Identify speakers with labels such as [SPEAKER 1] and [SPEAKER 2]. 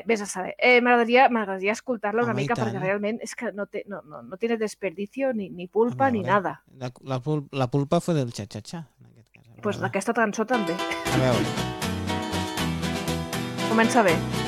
[SPEAKER 1] vés a saber. M'agradaria escoltar-la una
[SPEAKER 2] Home, i
[SPEAKER 1] mica
[SPEAKER 2] tant.
[SPEAKER 1] perquè realment és que no tiene desperdicio ni pulpa
[SPEAKER 2] A
[SPEAKER 1] ni
[SPEAKER 2] veure,
[SPEAKER 1] nada.
[SPEAKER 2] la pulpa fue del xa-xa-xa, en aquest cas. A
[SPEAKER 1] Pues
[SPEAKER 2] veure,
[SPEAKER 1] aquesta cançó també.
[SPEAKER 2] a veure.
[SPEAKER 1] Comença bé.